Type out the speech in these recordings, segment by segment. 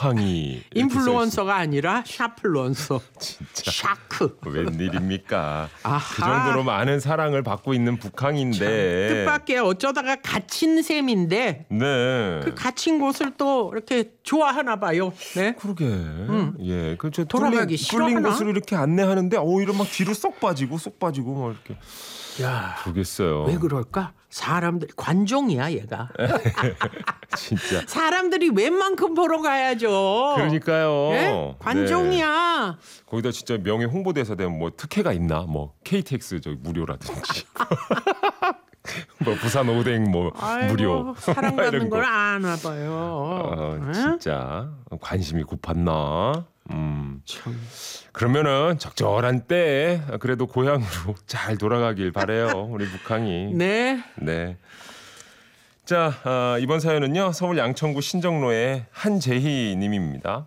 북항이 인플루언서가 아니라 샤플루언서. 진짜 샤크. 웬일입니까? 아하. 그 정도로 많은 사랑을 받고 있는 북한인데 뜻밖의 어쩌다가 갇힌 셈인데 네. 그 갇힌 곳을 또 이렇게 좋아하나 봐요. 네. 그러게. 예. 그저 돌아가기 뚫린 싫어하나? 곳으로 이렇게 안내하는데 오히려 막 뒤로 쏙 빠지고 막 이렇게. 야, 그러겠어요. 왜 그럴까? 사람들 관종이야 얘가. 진짜. 사람들이 웬만큼 보러 가야죠. 그러니까요. 예? 관종이야. 네. 거기다 진짜 명예 홍보대사 되면 뭐 특혜가 있나? 뭐 KTX 저기 무료라든지. 뭐 부산 오뎅 뭐 아이고, 무료. 사랑받는 이런 거. 걸 아나 봐요. 예? 진짜 관심이 고팠나? 참. 그러면은 적절한 때 그래도 고향으로 잘 돌아가길 바래요. 우리 북한이. 네. 네. 자, 이번 사연은요. 서울 양천구 신정로의 한재희 님입니다.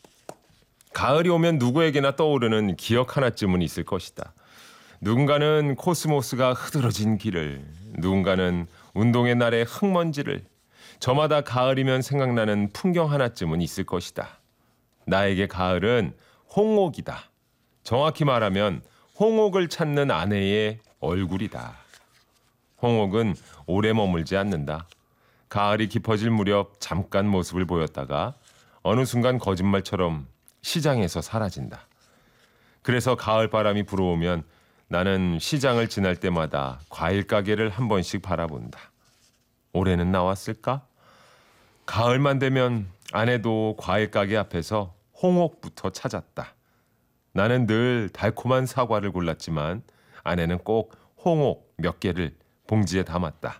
가을이 오면 누구에게나 떠오르는 기억 하나쯤은 있을 것이다. 누군가는 코스모스가 흐드러진 길을, 누군가는 운동의 날의 흙먼지를, 저마다 가을이면 생각나는 풍경 하나쯤은 있을 것이다. 나에게 가을은 홍옥이다. 정확히 말하면 홍옥을 찾는 아내의 얼굴이다. 홍옥은 오래 머물지 않는다. 가을이 깊어질 무렵 잠깐 모습을 보였다가 어느 순간 거짓말처럼 시장에서 사라진다. 그래서 가을 바람이 불어오면 나는 시장을 지날 때마다 과일 가게를 한 번씩 바라본다. 올해는 나왔을까? 가을만 되면 아내도 과일 가게 앞에서 홍옥부터 찾았다. 나는 늘 달콤한 사과를 골랐지만 아내는 꼭 홍옥 몇 개를 봉지에 담았다.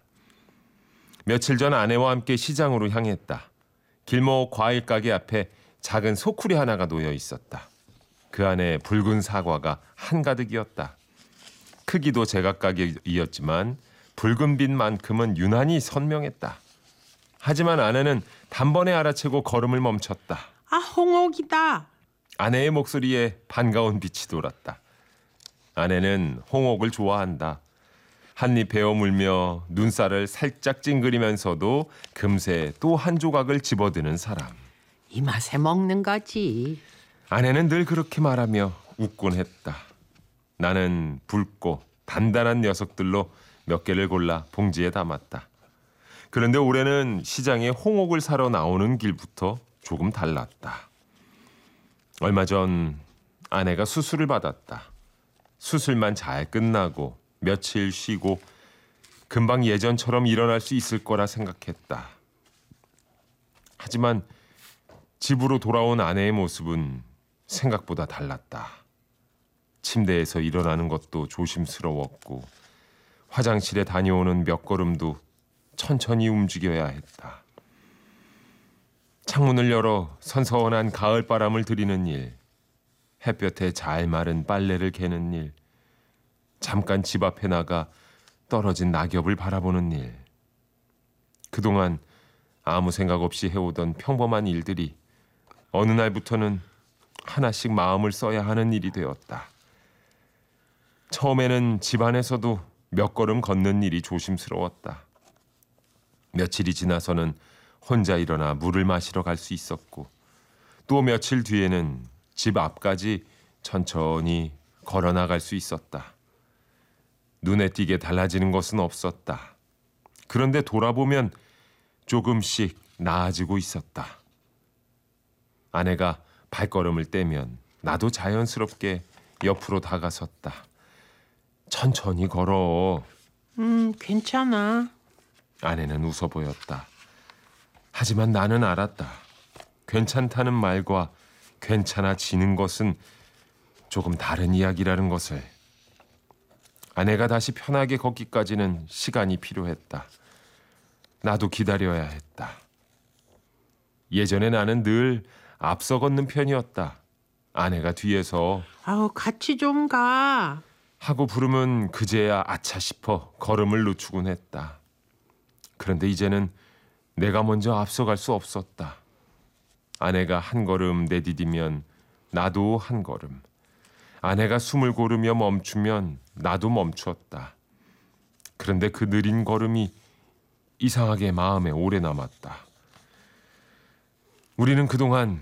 며칠 전 아내와 함께 시장으로 향했다. 길목 과일 가게 앞에 작은 소쿠리 하나가 놓여 있었다. 그 안에 붉은 사과가 한가득이었다. 크기도 제각각이었지만 붉은 빛만큼은 유난히 선명했다. 하지만 아내는 단번에 알아채고 걸음을 멈췄다. 아, 홍옥이다. 아내의 목소리에 반가운 빛이 돌았다. 아내는 홍옥을 좋아한다. 한입 베어 물며 눈살을 살짝 찡그리면서도 금세 또 한 조각을 집어드는 사람. 이 맛에 먹는 거지. 아내는 늘 그렇게 말하며 웃곤 했다. 나는 붉고 단단한 녀석들로 몇 개를 골라 봉지에 담았다. 그런데 올해는 시장에 홍옥을 사러 나오는 길부터 조금 달랐다. 얼마 전 아내가 수술을 받았다. 수술만 잘 끝나고 며칠 쉬고 금방 예전처럼 일어날 수 있을 거라 생각했다. 하지만 집으로 돌아온 아내의 모습은 생각보다 달랐다. 침대에서 일어나는 것도 조심스러웠고 화장실에 다녀오는 몇 걸음도 천천히 움직여야 했다. 창문을 열어 선선한 가을바람을 들이는 일, 햇볕에 잘 마른 빨래를 개는 일, 잠깐 집 앞에 나가 떨어진 낙엽을 바라보는 일. 그동안 아무 생각 없이 해오던 평범한 일들이 어느 날부터는 하나씩 마음을 써야 하는 일이 되었다. 처음에는 집 안에서도 몇 걸음 걷는 일이 조심스러웠다. 며칠이 지나서는 혼자 일어나 물을 마시러 갈 수 있었고 또 며칠 뒤에는 집 앞까지 천천히 걸어 나갈 수 있었다. 눈에 띄게 달라지는 것은 없었다. 그런데 돌아보면 조금씩 나아지고 있었다. 아내가 발걸음을 떼면 나도 자연스럽게 옆으로 다가섰다. 천천히 걸어. 괜찮아. 아내는 웃어 보였다. 하지만 나는 알았다. 괜찮다는 말과 괜찮아지는 것은 조금 다른 이야기라는 것을. 아내가 다시 편하게 걷기까지는 시간이 필요했다. 나도 기다려야 했다. 예전에 나는 늘 앞서 걷는 편이었다. 아내가 뒤에서 아우, 같이 좀 가. 하고 부르면 그제야 아차 싶어 걸음을 늦추곤 했다. 그런데 이제는 내가 먼저 앞서갈 수 없었다. 아내가 한 걸음 내디디면 나도 한 걸음. 아내가 숨을 고르며 멈추면 나도 멈추었다. 그런데 그 느린 걸음이 이상하게 마음에 오래 남았다. 우리는 그동안